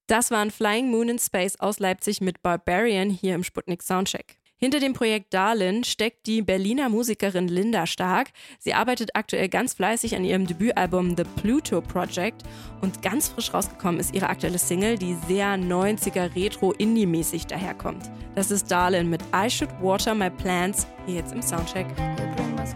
Das waren Flying Moon in Space aus Leipzig mit Barbarian hier im Sputnik Soundcheck. Hinter dem Projekt Darlin steckt die Berliner Musikerin Linda Stark. Sie arbeitet aktuell ganz fleißig an ihrem Debütalbum The Pluto Project und ganz frisch rausgekommen ist ihre aktuelle Single, die sehr 90er Retro-Indie-mäßig daherkommt. Das ist Darlin mit I Should Water My Plants, hier jetzt im Soundcheck.